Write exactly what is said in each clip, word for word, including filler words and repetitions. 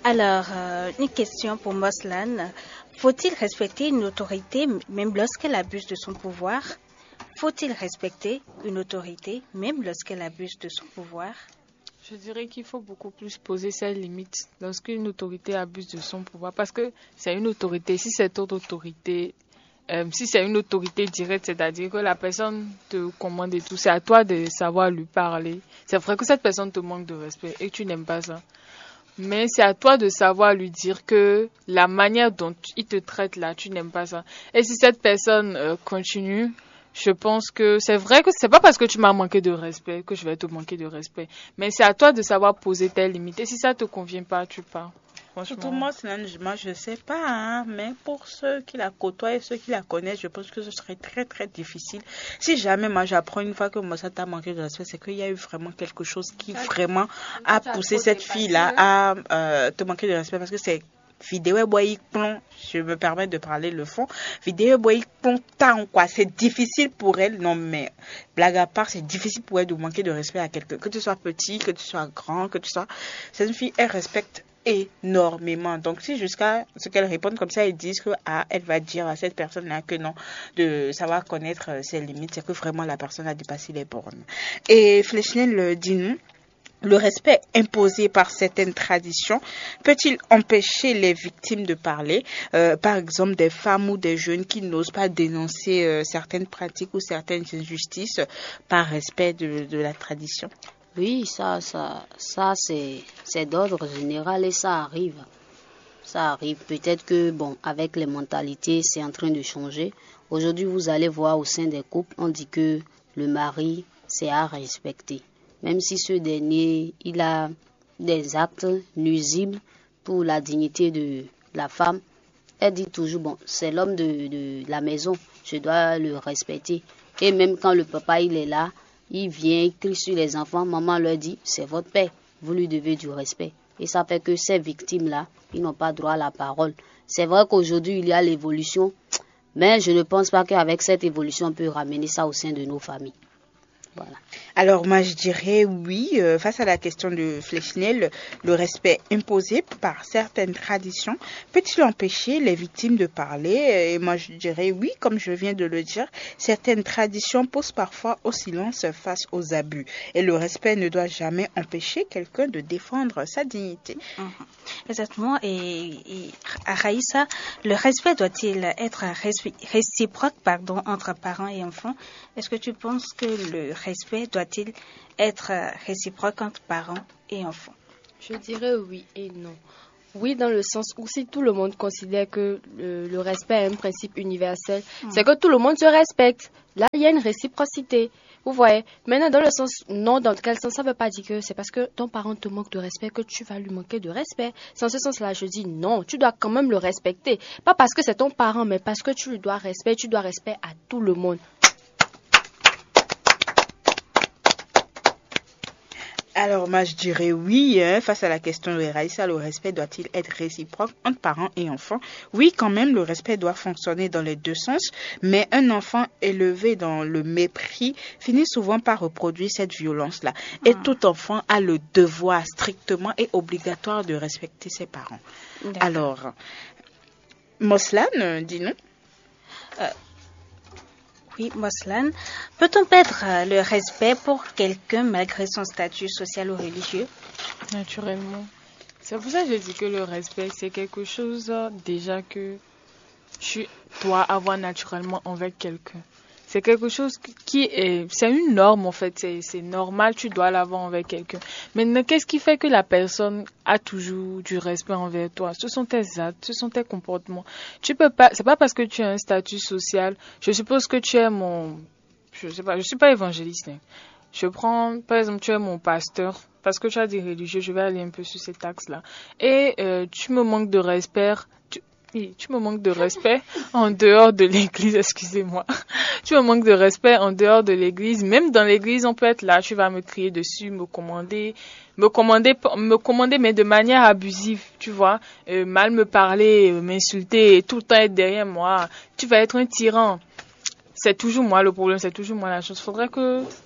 Alors, euh, une question pour Moslan. Faut-il respecter une autorité même lorsqu'elle abuse de son pouvoir? Faut-il respecter une autorité même lorsqu'elle abuse de son pouvoir? Je dirais qu'il faut beaucoup plus poser ses limites lorsqu'une autorité abuse de son pouvoir parce que c'est une autorité. Si cette autre autorité, euh, si c'est une autorité directe, c'est-à-dire que la personne te commande et tout, c'est à toi de savoir lui parler. C'est vrai que cette personne te manque de respect et que tu n'aimes pas ça. Mais c'est à toi de savoir lui dire que la manière dont il te traite là, tu n'aimes pas ça. Et si cette personne euh, continue, je pense que c'est vrai que c'est pas parce que tu m'as manqué de respect que je vais te manquer de respect. Mais c'est à toi de savoir poser tes limites. Et si ça te convient pas, tu pars. Surtout moi, moi, je ne sais pas, hein, mais pour ceux qui la côtoient et ceux qui la connaissent, je pense que ce serait très, très difficile. Si jamais moi j'apprends une fois que moi ça t'a manqué de respect, c'est qu'il y a eu vraiment quelque chose qui vraiment a poussé cette fille-là à euh, te manquer de respect parce que c'est vidéo boy plomb, je me permets de parler le fond, vidéo boy plomb tant quoi, c'est difficile pour elle, non mais blague à part, c'est difficile pour elle de manquer de respect à quelqu'un, que tu sois petit, que tu sois grand, que tu sois, c'est une fille, elle respecte énormément. Donc si jusqu'à ce qu'elle réponde comme ça, ils disent que ah, elle va dire à cette personne-là que non, de savoir connaître ses limites, c'est que vraiment la personne a dépassé les bornes. Et Flechnel dit nous, le respect imposé par certaines traditions peut-il empêcher les victimes de parler, euh, par exemple des femmes ou des jeunes qui n'osent pas dénoncer euh, certaines pratiques ou certaines injustices par respect de, de la tradition? Oui, ça, ça, ça c'est, c'est d'ordre général et ça arrive. Ça arrive. Peut-être que, bon, avec les mentalités, c'est en train de changer. Aujourd'hui, vous allez voir au sein des couples, on dit que le mari, c'est à respecter. Même si ce dernier, il a des actes nuisibles pour la dignité de la femme, elle dit toujours, bon, c'est l'homme de, de la maison, je dois le respecter. Et même quand le papa, il est là, il vient, il crie sur les enfants, maman leur dit, c'est votre père, vous lui devez du respect. Et ça fait que ces victimes-là, ils n'ont pas droit à la parole. C'est vrai qu'aujourd'hui, il y a l'évolution, mais je ne pense pas qu'avec cette évolution, on peut ramener ça au sein de nos familles. Voilà. Alors moi je dirais oui, euh, face à la question de Flechnel, le respect imposé par certaines traditions peut-il empêcher les victimes de parler? Et moi je dirais oui, comme je viens de le dire, certaines traditions poussent parfois au silence face aux abus. Et le respect ne doit jamais empêcher quelqu'un de défendre sa dignité. Mmh. Exactement. Et, et à Raïssa, le respect doit-il être réciproque pardon, entre parents et enfants? Est-ce que tu penses que le respect doit-il être réciproque entre parents et enfants? Je dirais oui et non. Oui, dans le sens où si tout le monde considère que le, le respect est un principe universel, mmh. c'est que tout le monde se respecte. Là, il y a une réciprocité. Vous voyez? Maintenant, dans le sens non, dans quel sens? Ça ne veut pas dire que c'est parce que ton parent te manque de respect que tu vas lui manquer de respect. C'est en ce sens-là, je dis non, tu dois quand même le respecter. Pas parce que c'est ton parent, mais parce que tu lui dois respect, tu dois respect à tout le monde. Alors moi je dirais oui, hein, face à la question de Raïssa, le respect doit-il être réciproque entre parents et enfants? Oui, quand même, le respect doit fonctionner dans les deux sens, mais un enfant élevé dans le mépris finit souvent par reproduire cette violence-là. Ah. Et tout enfant a le devoir strictement et obligatoire de respecter ses parents. D'accord. Alors, Moslan, dis-nous. Euh... Oui, Moslan, peut-on perdre le respect pour quelqu'un malgré son statut social ou religieux? Naturellement. C'est pour ça que je dis que le respect, c'est quelque chose déjà que tu dois avoir naturellement envers quelqu'un. C'est quelque chose qui est, c'est une norme en fait, c'est, c'est normal, tu dois l'avoir envers quelqu'un. Maintenant, qu'est-ce qui fait que la personne a toujours du respect envers toi? Ce sont tes actes, ce sont tes comportements. Tu peux pas, c'est pas parce que tu as un statut social. Je suppose que tu es mon, je sais pas, je suis pas évangéliste. Hein. Je prends, par exemple, tu es mon pasteur. Parce que tu as des religieux, je vais aller un peu sur cet axe-là. Et euh, tu me manques de respect. Tu, Oui, tu me manques de respect en dehors de l'église, excusez-moi. Tu me manques de respect en dehors de l'église. Même dans l'église, on peut être là, tu vas me crier dessus, me commander, me commander, me commander, mais de manière abusive, tu vois. Euh, mal me parler, m'insulter, tout le temps être derrière moi. Tu vas être un tyran. C'est toujours moi le problème, c'est toujours moi la chose. Faudrait que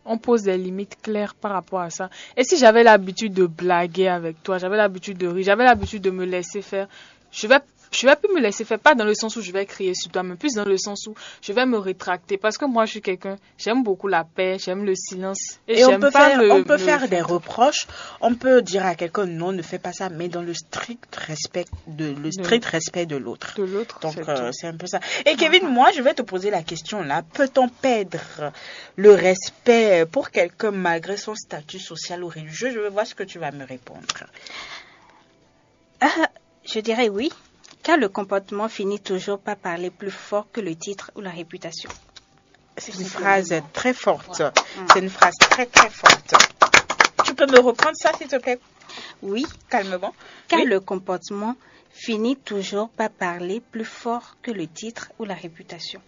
on pose des limites claires par rapport à ça. Et si j'avais l'habitude de blaguer avec toi, j'avais l'habitude de rire, j'avais l'habitude de me laisser faire, je vais Je vais plus me laisser faire, pas dans le sens où je vais crier sur toi, mais plus dans le sens où je vais me rétracter. Parce que moi, je suis quelqu'un, j'aime beaucoup la paix, j'aime le silence. Et, et on peut pas faire, me, on peut faire me... des reproches, on peut dire à quelqu'un non, ne fais pas ça, mais dans le strict respect de, le strict de, respect de l'autre. De l'autre. Donc, c'est, euh, c'est un peu ça. Et Kevin, ah. moi, je vais te poser la question là. Peut-on perdre le respect pour quelqu'un malgré son statut social ou religieux? Je veux voir ce que tu vas me répondre. Ah, je dirais oui. Car le comportement finit toujours par parler plus fort que le titre ou la réputation. C'est une phrase très forte. Ouais. C'est une phrase très très forte. Tu peux me reprendre ça, s'il te plaît? Oui. Calmement. Car oui. le comportement finit toujours par parler plus fort que le titre ou la réputation.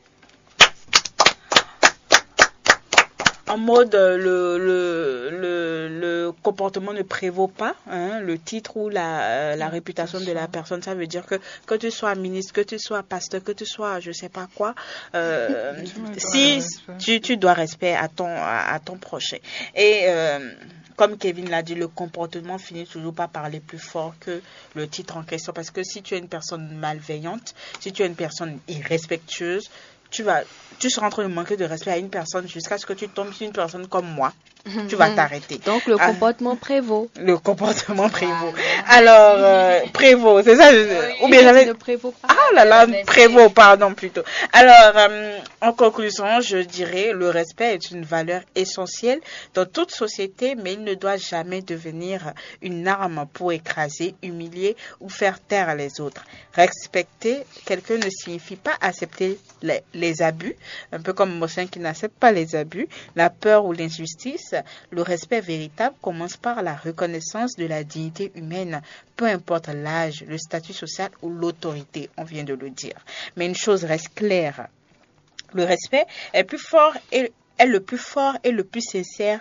En mode, le, le, le, le comportement ne prévaut pas, hein, le titre ou la, la réputation de la personne. Ça veut dire que que tu sois ministre, que tu sois pasteur, que tu sois je sais pas quoi, euh, si tu, tu dois respect à ton, à, à ton prochain. Et euh, comme Kevin l'a dit, le comportement finit toujours par parler plus fort que le titre en question. Parce que si tu es une personne malveillante, si tu es une personne irrespectueuse, tu vas, tu seras en train de manquer de respect à une personne jusqu'à ce que tu tombes sur une personne comme moi. Tu vas t'arrêter. Donc le comportement ah, prévaut. Le comportement prévaut. Alors, euh, prévaut, c'est ça. Je, ou bien j'avais. Ne prévaut pas. Ah là là, prévaut, pardon plutôt. Alors, euh, en conclusion, je dirais le respect est une valeur essentielle dans toute société, mais il ne doit jamais devenir une arme pour écraser, humilier ou faire taire les autres. Respecter quelqu'un ne signifie pas accepter les, les abus, un peu comme Mossin qui n'accepte pas les abus, la peur ou l'injustice. Le respect véritable commence par la reconnaissance de la dignité humaine, peu importe l'âge, le statut social ou l'autorité, on vient de le dire. Mais une chose reste claire, le respect est plus fort et est le plus fort et le plus sincère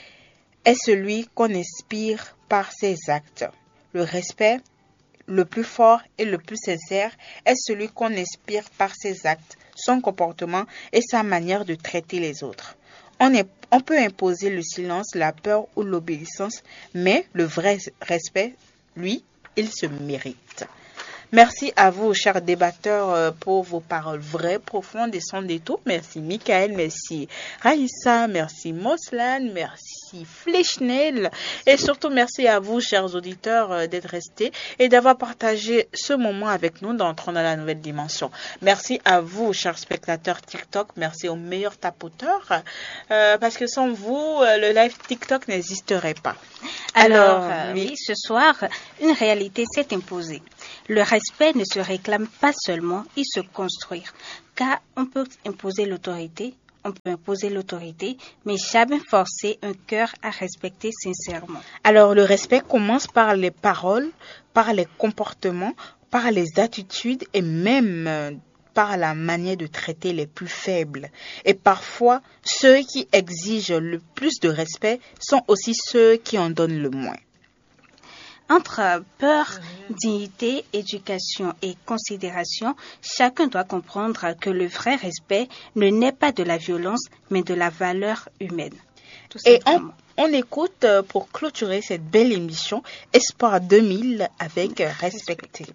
est celui qu'on inspire par ses actes. Le respect le plus fort et le plus sincère est celui qu'on inspire par ses actes, son comportement et sa manière de traiter les autres. On, est, on peut imposer le silence, la peur ou l'obéissance, mais le vrai respect, lui, il se mérite. Merci à vous, chers débatteurs, pour vos paroles vraies, profondes et sans détour. Merci Michael, merci Raïssa, merci Moslan, merci Flechnel. Et surtout, merci à vous, chers auditeurs, d'être restés et d'avoir partagé ce moment avec nous d'entrant dans la nouvelle dimension. Merci à vous, chers spectateurs TikTok. Merci aux meilleurs tapoteurs. Euh, parce que sans vous, le live TikTok n'existerait pas. Alors, Alors euh, oui, ce soir, une réalité s'est imposée. Le respect ne se réclame pas seulement, il se construit. Car on peut imposer l'autorité, on peut imposer l'autorité, mais jamais forcer un cœur à respecter sincèrement. Alors le respect commence par les paroles, par les comportements, par les attitudes et même par la manière de traiter les plus faibles. Et parfois, ceux qui exigent le plus de respect sont aussi ceux qui en donnent le moins. Entre peur, dignité, éducation et considération, chacun doit comprendre que le vrai respect ne naît pas de la violence, mais de la valeur humaine. Et on, on écoute pour clôturer cette belle émission Espoir deux mille avec Respecter.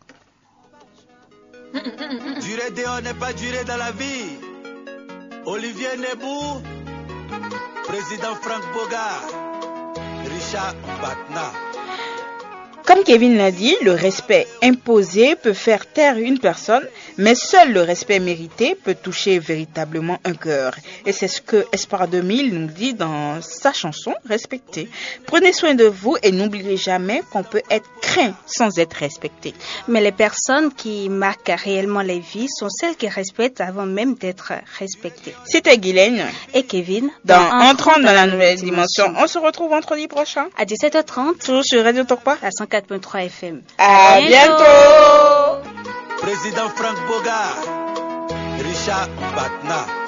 Durer dehors n'est pas durer dans la vie. Olivier Nebou, président Frank Bogart, Richard Batna. Comme Kevin l'a dit, le respect imposé peut faire taire une personne, mais seul le respect mérité peut toucher véritablement un cœur. Et c'est ce que Espoir deux mille nous dit dans sa chanson Respecter. Prenez soin de vous et n'oubliez jamais qu'on peut être craint sans être respecté. Mais les personnes qui marquent réellement les vies sont celles qui respectent avant même d'être respectées. C'était Guylaine et Kevin dans, dans Entrant dans, dans la nouvelle dimension. dimension. On se retrouve vendredi prochain à dix-sept heures trente toujours sur Radio Tokpa à cent quatre virgule trois F M. À, à bientôt. Président Frank Bogart, Richard Batna.